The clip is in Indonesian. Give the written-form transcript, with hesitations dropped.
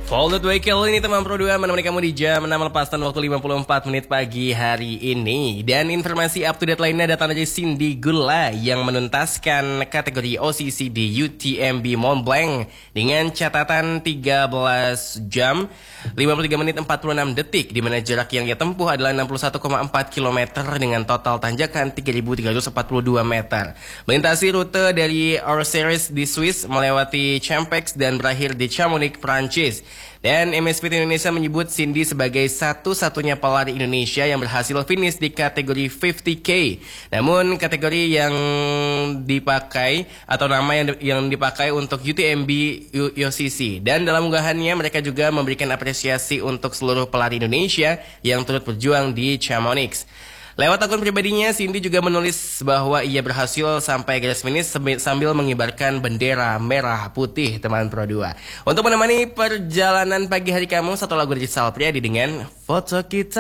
Folded Vehicle ini teman Pro 2 menemani kamu di jam 6 lepas dan waktu 54 menit pagi hari ini. Dan informasi up to date lainnya datang dari Cindy Gula yang menuntaskan kategori OCC di UTMB Mont Blanc dengan catatan 13 jam 53 menit 46 detik, di mana jarak yang ia tempuh adalah 61,4 km dengan total tanjakan 3.342 meter. Melintasi rute dari Our Series di Swiss melewati Champex dan berakhir di Chamonix, Prancis. Dan MSPT Indonesia menyebut Cindy sebagai satu-satunya pelari Indonesia yang berhasil finish di kategori 50K. Namun kategori yang dipakai atau nama yang dipakai untuk UTMB UCC. Dan dalam unggahannya mereka juga memberikan apresiasi untuk seluruh pelari Indonesia yang turut berjuang di Chamonix. Lewat akun pribadinya, Cindy juga menulis bahwa ia berhasil sampai garis finish sambil mengibarkan bendera merah putih, teman Pro 2. Untuk menemani perjalanan pagi hari kamu, satu lagu dari Sal Priadi dengan Foto Kita.